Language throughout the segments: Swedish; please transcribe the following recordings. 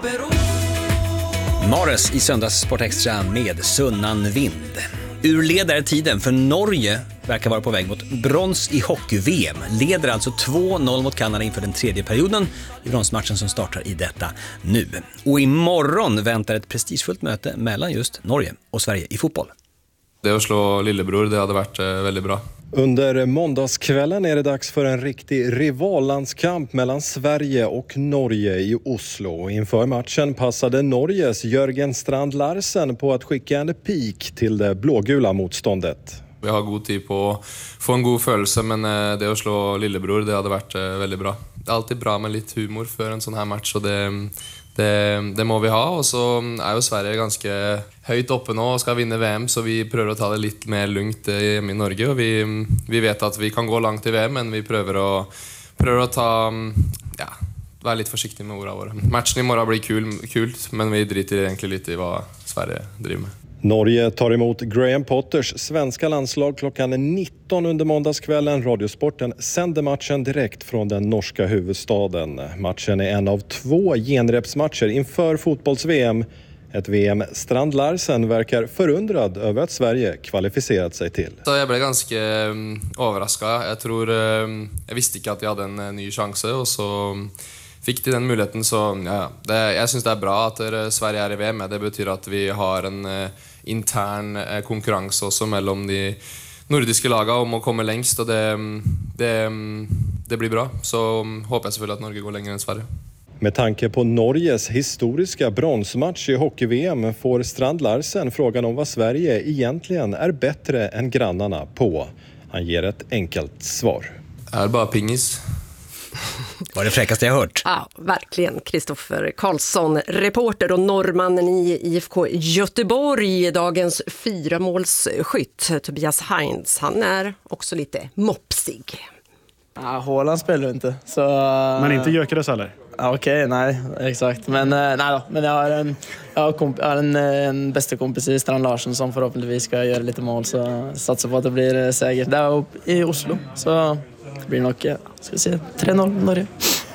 Mares i söndags Sport Extra med Sunnan vind. Ur ledare tiden för Norge verkar vara på väg mot brons i hockey-VM. Leder alltså 2-0 mot Kanada inför den tredje perioden i bronsmatchen som startar i detta nu. Och imorgon väntar ett prestigefullt möte mellan just Norge och Sverige i fotboll. Det att slå lillebror, det hade varit väldigt bra. Under måndagskvällen är det dags för en riktig rivallandskamp mellan Sverige och Norge i Oslo. Inför matchen passade Norges Jørgen Strand Larsen på att skicka en pik till det blågula motståndet. Vi har god tid på att få en god følelse, men det att slå lillebror, det hade varit väldigt bra. Det är alltid bra med lite humor för en sån här match, och det må vi ha. Och så är ju Sverige ganska högt uppe nu och ska vinna VM, så vi prövar att ta det lite mer lugnt hemma i Norge. Och vi vet att vi kan gå långt i VM, men vi prövar att vara lite försiktiga med orden våra. Matchen imorgon blir kul, men vi driter egentligen lite i vad Sverige driver med. Norge tar emot Graham Potters svenska landslag klockan 19 under måndagskvällen. Radiosporten sänder matchen direkt från den norska huvudstaden. Matchen är en av 2 genrepsmatcher inför fotbolls-VM. Ett VM Strand Larsen verkar förundrad över att Sverige kvalificerat sig till. Så jag blev ganska överraskad. Jag visste inte att jag hade en ny chans, och så fick de den möjligheten. Så jag syns det är bra att Sverige är i VM. Det betyder att vi har en intern konkurrens också mellan de nordiska lagen om att komma längst, och det blir bra. Så hoppas jag selvfølgelig att Norge går längre än Sverige. Med tanke på Norges historiska bronsmatch i hockey-VM får Strand Larsen frågan om vad Sverige egentligen är bättre än grannarna på. Han ger ett enkelt svar. Det är bara pingis. Det var det fräckaste jag hört. Ja, verkligen. Kristoffer Karlsson, reporter och norrmannen i IFK Göteborg, dagens 4-målsskytt. Tobias Heinz, han är också lite mopsig. Ja, Håland spelar inte. Så, men inte Gyökeres heller? Okej, nej, exakt. Men jag har en bästa kompis i Strand Larsen som förhoppningsvis ska göra lite mål, så satsar på att det blir säkert där i Oslo. Så det blir nog, ska vi se, 3-0 Norge.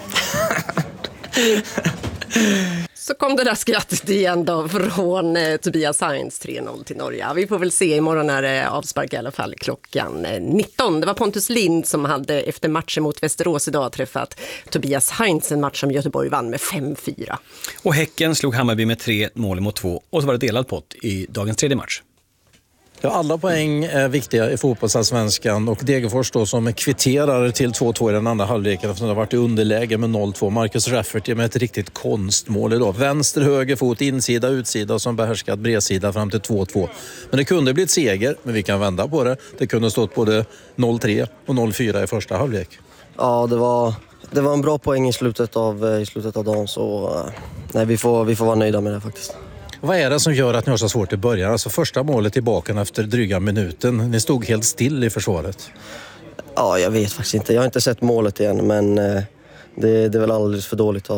Så kom det där skrattet igen då från Tobias Heinz, 3-0 till Norge. Vi får väl se, imorgon är det avspark i alla fall klockan 19. Det var Pontus Lind som hade efter matchen mot Västerås idag träffat Tobias Heinz, en match som Göteborg vann med 5-4. Och Häcken slog Hammarby med 3-2, och så var det delad pott i dagens tredje match. Ja, alla poäng är viktiga i fotbollsallsvenskan, och Degerfors då som kvitterar till 2-2 i den andra halvleken eftersom det har varit i underläge med 0-2. Marcus Rafferty med ett riktigt konstmål idag. Vänster, höger fot, insida, utsida som behärskat bredsida fram till 2-2. Men det kunde bli ett seger, men vi kan vända på det. Det kunde stått både 0-3 och 0-4 i första halvlek. Ja, det var en bra poäng i slutet av dagen, så nej, vi får vara nöjda med det faktiskt. Vad är det som gör att ni har så svårt i början? Alltså första målet tillbaka efter dryga minuten. Ni stod helt still i försvaret. Ja, jag vet faktiskt inte. Jag har inte sett målet igen, men det är väl alldeles för dåligt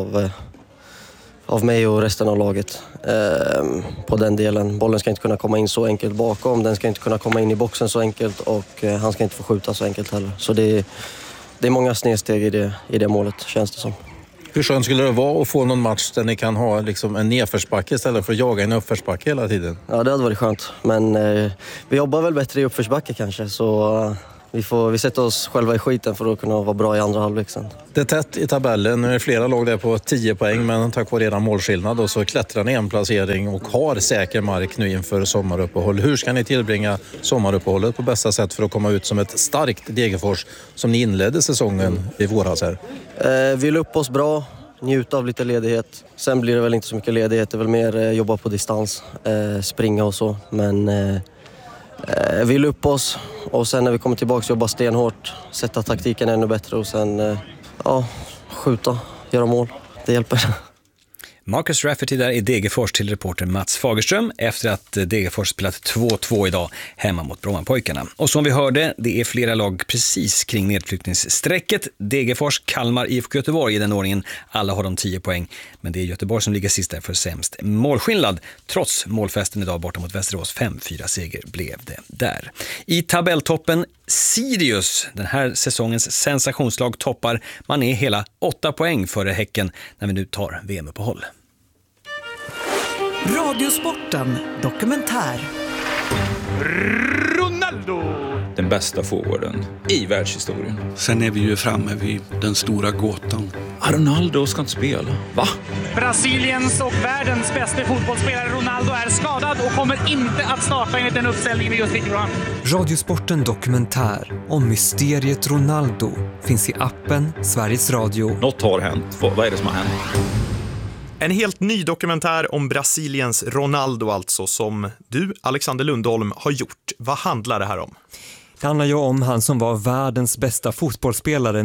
av mig och resten av laget på den delen. Bollen ska inte kunna komma in så enkelt bakom. Den ska inte kunna komma in i boxen så enkelt, och han ska inte få skjuta så enkelt heller. Så det är många snedsteg i det målet, känns det som. Hur skönt skulle det vara att få någon match där ni kan ha liksom en nedförsbacke istället för att jaga en uppförsbacke hela tiden? Ja, det hade varit skönt. Men vi jobbar väl bättre i uppförsbacke kanske. Så vi sätter oss själva i skiten för att kunna vara bra i andra halvlek sen. Det är tätt i tabellen. Nu är det flera lag där på 10 poäng, men tack vare eran målskillnad och så klättrar ni en placering och har säker mark nu inför sommaruppehåll. Hur ska ni tillbringa sommaruppehållet på bästa sätt för att komma ut som ett starkt Degerfors som ni inledde säsongen i våras här? Vi la upp oss bra, njuta av lite ledighet. Sen blir det väl inte så mycket ledighet, det är väl mer jobba på distans, springa och så. Men vi la upp oss, och sen när vi kommer tillbaka jobba stenhårt, sätta taktiken ännu bättre och sen skjuta, göra mål. Det hjälper. Marcus Rafferty där i Degerfors till reporter Mats Fagerström efter att Degerfors spelat 2-2 idag hemma mot Brommapojkarna. Och som vi hörde, det är flera lag precis kring nedflyttningssträcket. Degerfors, Kalmar, IFK Göteborg i den ordningen. Alla har de 10 poäng, men det är Göteborg som ligger sist där för sämst målskillnad. Trots målfesten idag borta mot Västerås, 5-4 seger blev det där. I tabelltoppen Sirius, den här säsongens sensationslag, toppar. Man är hela 8 poäng före Häcken när vi nu tar VM-uppehåll. Radiosporten dokumentär. Ronaldo! Den bästa forwarden i världshistorien. Sen är vi ju framme vid den stora gåtan. Ronaldo ska inte spela. Va? Brasiliens och världens bästa fotbollsspelare Ronaldo är skadad och kommer inte att starta enligt den uppställningen vi just fick fram. Radiosporten dokumentär om mysteriet Ronaldo finns i appen Sveriges Radio. Något har hänt. Vad är det som har hänt? En helt ny dokumentär om Brasiliens Ronaldo alltså, som du, Alexander Lundholm, har gjort. Vad handlar det här om? Det handlar ju om han som var världens bästa fotbollsspelare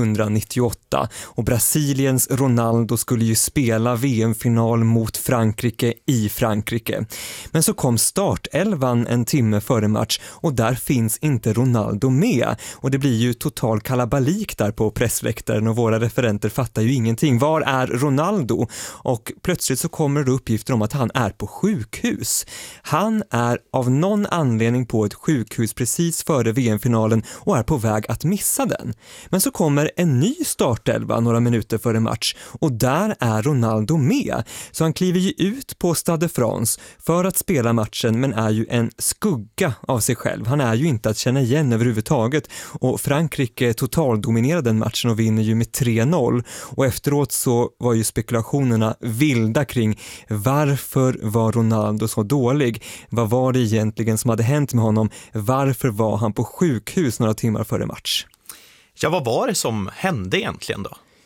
1998 och Brasiliens Ronaldo skulle ju spela VM-final mot Frankrike i Frankrike. Men så kom startelvan en timme före match och där finns inte Ronaldo med och det blir ju total kalabalik där på pressläktaren och våra referenter fattar ju ingenting. Var är Ronaldo? Och plötsligt så kommer det uppgifter om att han är på sjukhus. Han är av någon anledning på ett sjukhus precis före VM-finalen och är på väg att missa den. Men så kommer en ny startelva några minuter före match och där är Ronaldo med. Så han kliver ju ut på Stade de France för att spela matchen men är ju en skugga av sig själv. Han är ju inte att känna igen överhuvudtaget och Frankrike totaldominerade den matchen och vinner ju med 3-0 och efteråt så var ju spekulationerna vilda kring varför var Ronaldo så dålig? Vad var det egentligen som hade hänt med honom? Varför var han på sjukhus några timmar före match? Ja, vad var det som hände egentligen då?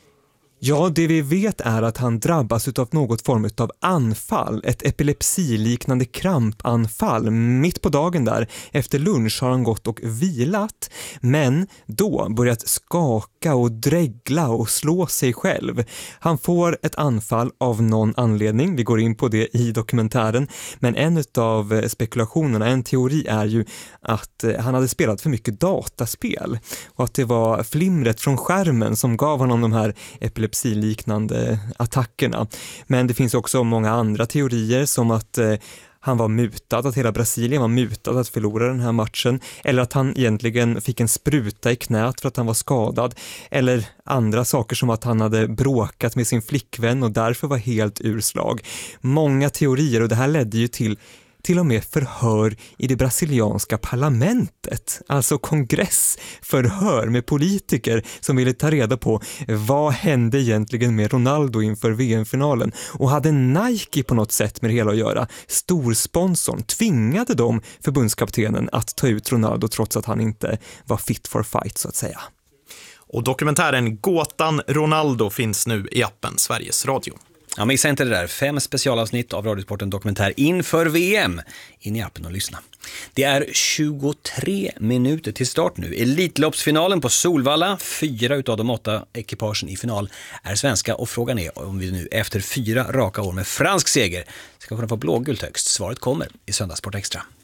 Ja, det vi vet är att han drabbas av något form av anfall, ett epilepsiliknande krampanfall. Mitt på dagen där, efter lunch har han gått och vilat, men då börjat skaka och dregla och slå sig själv. Han får ett anfall av någon anledning, vi går in på det i dokumentären, men en av spekulationerna, en teori är ju att han hade spelat för mycket dataspel och att det var flimret från skärmen som gav honom de här epilepsiliknande attackerna. Men det finns också många andra teorier som att han var mutad, att hela Brasilien var mutad att förlora den här matchen, eller att han egentligen fick en spruta i knät för att han var skadad, eller andra saker som att han hade bråkat med sin flickvän och därför var helt urslag. Många teorier och det här ledde ju till och med förhör i det brasilianska parlamentet, alltså kongressförhör med politiker som ville ta reda på vad hände egentligen med Ronaldo inför VM-finalen och hade Nike på något sätt med det hela att göra. Storsponsorn tvingade de förbundskaptenen att ta ut Ronaldo trots att han inte var fit for fight så att säga. Och dokumentären Gåtan Ronaldo finns nu i appen Sveriges Radio. Ja, missa inte det där. 5 specialavsnitt av Radiosporten dokumentär inför VM. In i appen och lyssna. Det är 23 minuter till start nu. Elitloppsfinalen på Solvalla. 4 utav de 8 ekipagen i final är svenska. Och frågan är om vi nu efter 4 raka år med fransk seger ska kunna få blågult högst. Svaret kommer i Söndagssport Extra.